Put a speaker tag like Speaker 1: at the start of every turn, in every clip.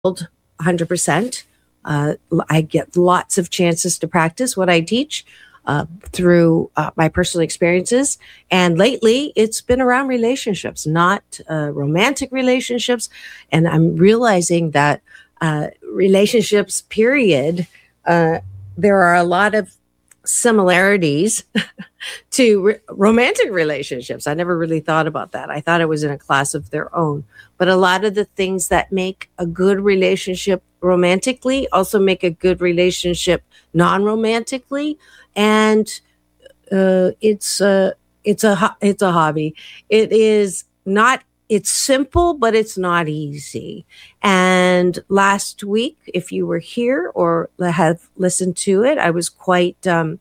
Speaker 1: 100%. I get lots of chances to practice what I teach through my personal experiences. And lately, it's been around relationships, not romantic relationships. And I'm realizing that relationships, period, there are a lot of similarities to romantic relationships. I never really thought about that. I thought it was in a class of their own. But a lot of the things that make a good relationship romantically also make a good relationship non-romantically. And it's a hobby. It is not. It's simple, but it's not easy. And last week, if you were here or have listened to it, I was quite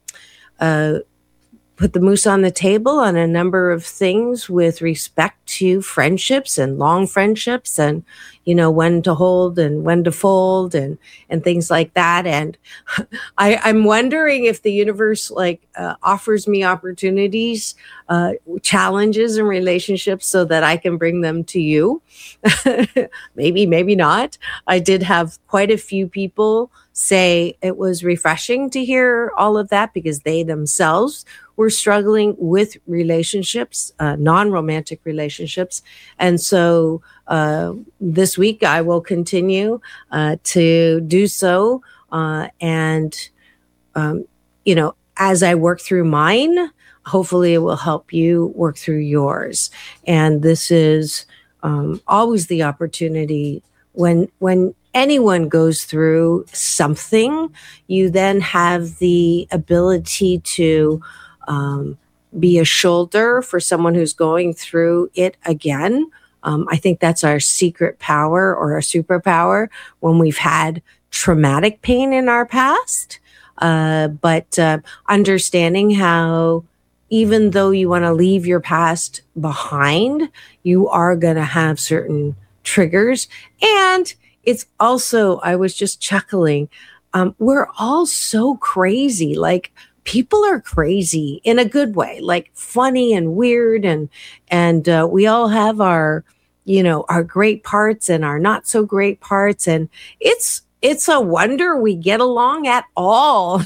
Speaker 1: put the moose on the table on a number of things with respect to friendships and long friendships and, when to hold and when to fold and things like that. And I'm wondering if the universe offers me opportunities, challenges in relationships so that I can bring them to you. Maybe not. I did have quite a few people say it was refreshing to hear all of that because they themselves were struggling with relationships, non-romantic relationships. And so this week I will continue to do so. As I work through mine, hopefully it will help you work through yours. And this is always the opportunity when anyone goes through something, you then have the ability to be a shoulder for someone who's going through it again. I think that's our secret power or our superpower when we've had traumatic pain in our past. But understanding how even though you want to leave your past behind, you are going to have certain triggers. And it's also, I was just chuckling, we're all so crazy. Like, people are crazy in a good way, like funny and weird. And we all have our great parts and our not so great parts. And it's a wonder we get along at all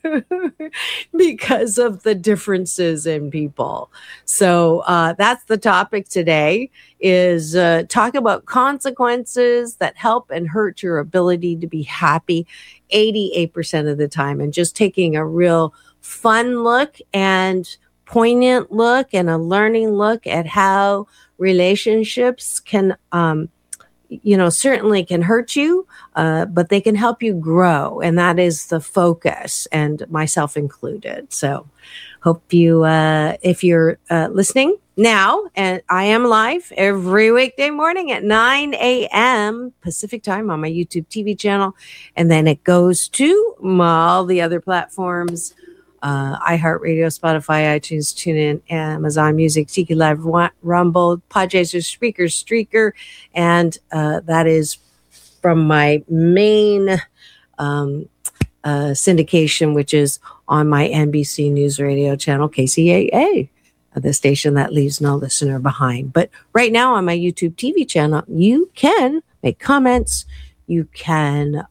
Speaker 1: because of the differences in people. So that's the topic today is talk about consequences that help and hurt your ability to be happy 88% of the time, and just taking a real fun look and poignant look and a learning look at how relationships can certainly can hurt you, but they can help you grow. And that is the focus, and myself included. So hope you, if you're listening now, and I am live every weekday morning at 9 a.m. Pacific time on my YouTube TV channel. And then it goes to all the other platforms, iHeartRadio, Spotify, iTunes, TuneIn, Amazon Music, Tiki Live, Rumble, Podchaser, Streaker, and that is from my main syndication, which is on my NBC News Radio channel, KCAA, the station that leaves no listener behind. But right now on my YouTube TV channel, you can make comments, you can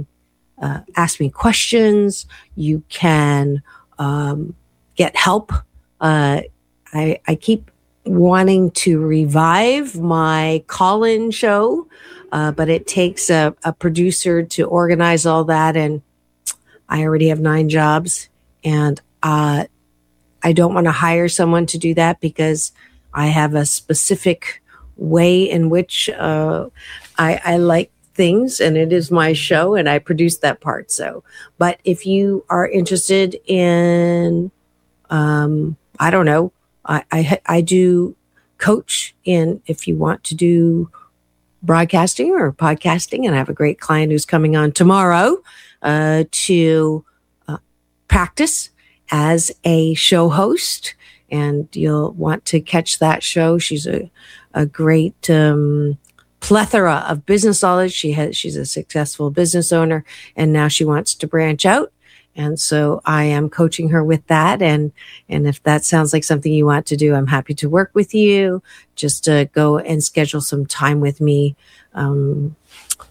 Speaker 1: ask me questions, you can get help. I keep wanting to revive my call-in show, but it takes a producer to organize all that, and I already have 9 jobs, and I don't want to hire someone to do that because I have a specific way in which I like things, and it is my show and I produce that part. So, but if you are interested in, I don't know, I do coach in, if you want to do broadcasting or podcasting, and I have a great client who's coming on tomorrow to practice as a show host, and you'll want to catch that show. She's a great plethora of business knowledge. She's a successful business owner, and now she wants to branch out. And so I am coaching her with that. And if that sounds like something you want to do, I'm happy to work with you. Just go and schedule some time with me.